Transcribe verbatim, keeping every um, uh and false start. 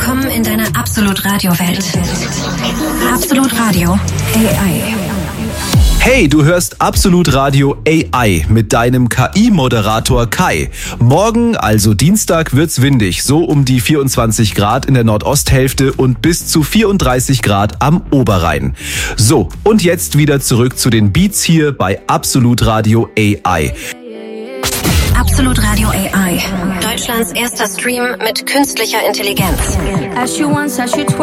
Willkommen in deiner Absolut-Radio-Welt. Absolut-Radio A I. Hey, du hörst Absolut Radio A I mit deinem K I-Moderator Kai. Morgen, also Dienstag, wird's windig, so um die vierundzwanzig Grad in der Nordosthälfte und bis zu vierunddreißig Grad am Oberrhein. So, und jetzt wieder zurück zu den Beats hier bei Absolut Radio A I. Absolut Radio A I. Deutschlands erster Stream mit künstlicher Intelligenz. As you once, as you twice.